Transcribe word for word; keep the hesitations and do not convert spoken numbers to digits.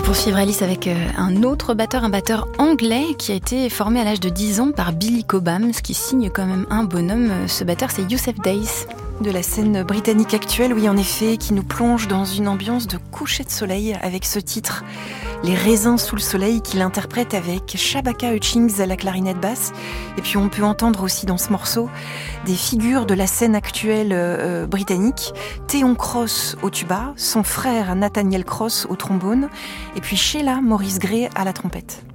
poursuivre Alice avec un autre batteur, un batteur anglais qui a été formé à l'âge de dix ans par Billy Cobham, ce qui signe quand même un bonhomme. Ce batteur, c'est Yussef Dayes. De la scène britannique actuelle, oui en effet, qui nous plonge dans une ambiance de coucher de soleil avec ce titre, Les raisins sous le soleil, qu'il interprète avec Shabaka Hutchings à la clarinette basse. Et puis on peut entendre aussi dans ce morceau des figures de la scène actuelle euh, britannique, Theon Cross au tuba, son frère Nathaniel Cross au trombone, et puis Sheila Morris Gray à la trompette.